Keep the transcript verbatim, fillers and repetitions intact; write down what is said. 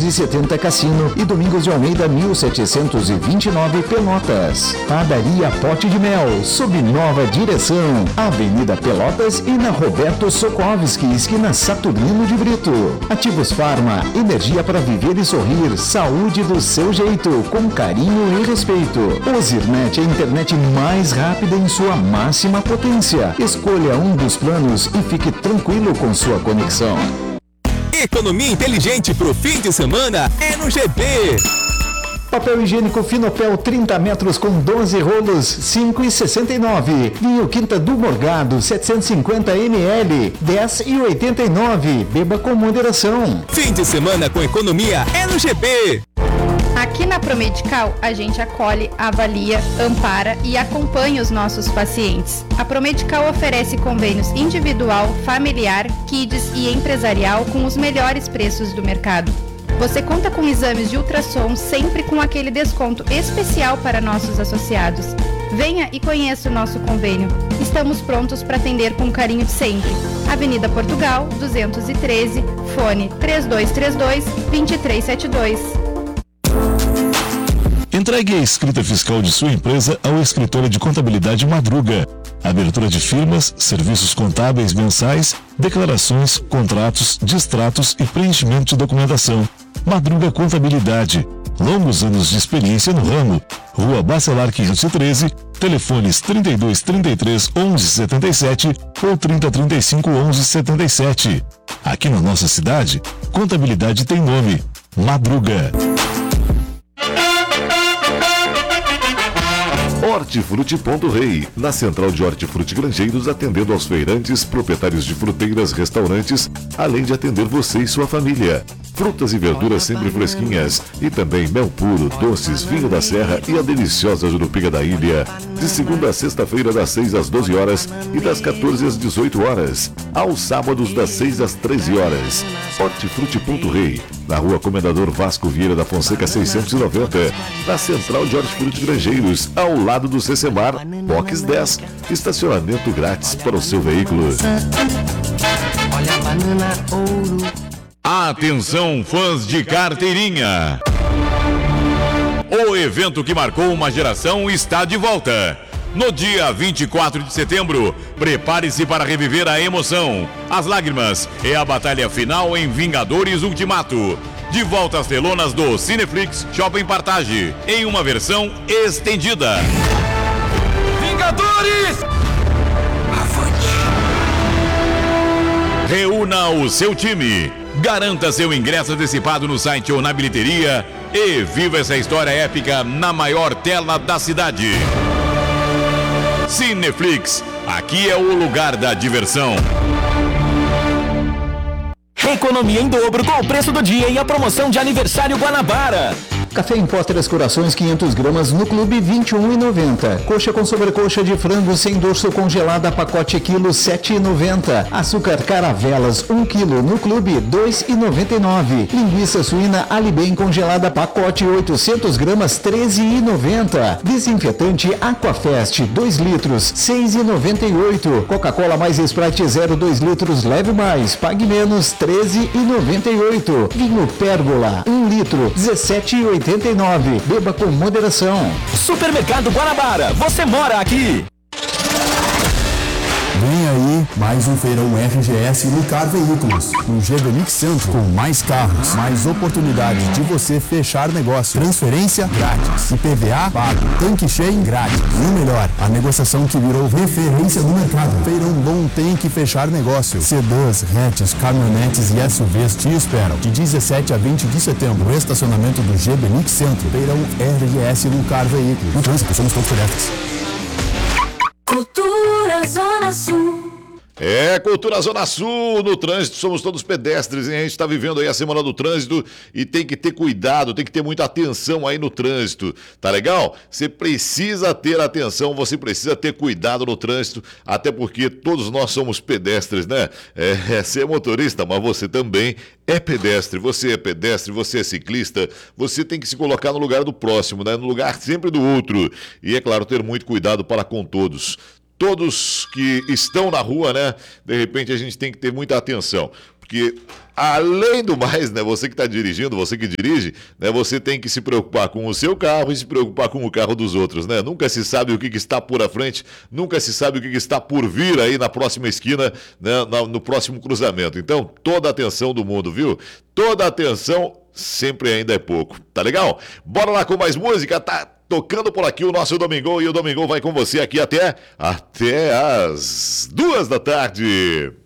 e setenta Cassino e Domingos de Almeida mil setecentos e vinte e nove Pelotas. Padaria Pote de Mel, sob nova direção, Avenida Pelotas e na Roberto Sokovski, esquina Saturnino de Brito. Ativos Farma, energia para viver e sorrir, saúde do seu jeito, com carinho e respeito. Ozirnet, a internet mais rápida em sua máxima potência. Escolha um dos planos e fique tranquilo com sua conexão. Economia inteligente pro fim de semana é no G B. Papel higiênico Finopel trinta metros com doze rolos, cinco reais e sessenta e nove centavos. Vinho Quinta do Morgado setecentos e cinquenta mililitros, dez reais e oitenta e nove centavos. Beba com moderação. Fim de semana com economia é no G B. Aqui na Promedical, a gente acolhe, avalia, ampara e acompanha os nossos pacientes. A Promedical oferece convênios individual, familiar, kids e empresarial com os melhores preços do mercado. Você conta com exames de ultrassom sempre com aquele desconto especial para nossos associados. Venha e conheça o nosso convênio. Estamos prontos para atender com carinho de sempre. Avenida Portugal, duzentos e treze, fone três dois três dois, dois três sete dois. Entregue a escrita fiscal de sua empresa ao escritório de contabilidade Madruga. Abertura de firmas, serviços contábeis mensais, declarações, contratos, distratos e preenchimento de documentação. Madruga Contabilidade. Longos anos de experiência no ramo. Rua Bacelar quinhentos e treze, telefones trinta e dois, trinta e três, onze, setenta e sete ou trinta, trinta e cinco, onze, setenta e sete. Aqui na nossa cidade, contabilidade tem nome. Madruga. Hortifruti Ponto Rei, na central de Hortifruti Grangeiros, atendendo aos feirantes, proprietários de fruteiras, restaurantes, além de atender você e sua família. Frutas e verduras sempre fresquinhas e também mel puro, doces, vinho da serra e a deliciosa jurupiga da ilha. De segunda a sexta-feira, das seis às doze horas e das quatorze às dezoito horas. Aos sábados, das seis às treze horas. Hortifruti Ponto Rei, na rua Comendador Vasco Vieira da Fonseca seiscentos e noventa, na central de Hortifruti Grangeiros, ao lado do Cecemar, Box dez, estacionamento grátis para o seu veículo. Olha a banana ouro. Atenção, fãs de carteirinha! O evento que marcou uma geração está de volta. No dia vinte e quatro de setembro, prepare-se para reviver a emoção, as lágrimas e a batalha final em Vingadores Ultimato. De volta às telonas do Cineflix Shopping Partage, em uma versão estendida. Vingadores! Reúna o seu time. Garanta seu ingresso antecipado no site ou na bilheteria e viva essa história épica na maior tela da cidade. Cineflix, aqui é o lugar da diversão. Economia em dobro com o preço do dia e a promoção de aniversário Guanabara. Café em pó Três Corações quinhentas gramas no Clube vinte e um reais e noventa centavos. Coxa com sobrecoxa de frango sem dorso congelada pacote quilo sete reais e noventa centavos. Açúcar Caravelas um quilo no Clube dois reais e noventa e nove centavos. Linguiça suína Alibem congelada pacote oitocentas gramas treze reais e noventa centavos. Desinfetante Aquafest dois litros seis reais e noventa e oito centavos. Coca-Cola mais Sprite zero dois litros leve mais pague menos treze reais e noventa e oito centavos. Vinho Pérgola um litro dezessete reais e oitenta e nove centavos. Beba com moderação. Supermercado Guanabara, você mora aqui. Vem aí mais um feirão R G S Lucar Veículos, no G B Mix Centro, com mais carros, mais oportunidade de você fechar negócio, transferência grátis, I P V A pago, tanque cheio grátis. E o melhor, a negociação que virou referência no mercado. Feirão bom tem que fechar negócio. Sedãs, hatches, caminhonetes e S U Vs te esperam de dezessete a vinte de setembro. Estacionamento do G B Mix Centro. Feirão R G S Lucar Veículos. No trânsito, somos todos pedestres. Cultura Zona Sul. É, Cultura Zona Sul, no trânsito somos todos pedestres, hein? A gente está vivendo aí a Semana do Trânsito e tem que ter cuidado, tem que ter muita atenção aí no trânsito, tá legal? Você precisa ter atenção, você precisa ter cuidado no trânsito, até porque todos nós somos pedestres, né? É, é ser motorista, mas você também é pedestre, você é pedestre, você é ciclista, você tem que se colocar no lugar do próximo, né? No lugar sempre do outro. E é claro, ter muito cuidado para com todos. Todos que estão na rua, né? De repente a gente tem que ter muita atenção. Porque, além do mais, né, você que está dirigindo, você que dirige, né, você tem que se preocupar com o seu carro e se preocupar com o carro dos outros, né? Nunca se sabe o que, que está por à frente, nunca se sabe o que, que está por vir aí na próxima esquina, né, no, no próximo cruzamento. Então, toda a atenção do mundo, viu? Toda a atenção sempre ainda é pouco. Tá legal? Bora lá com mais música, tá? Tocando por aqui o nosso Domingão, e o Domingão vai com você aqui até, até as duas da tarde.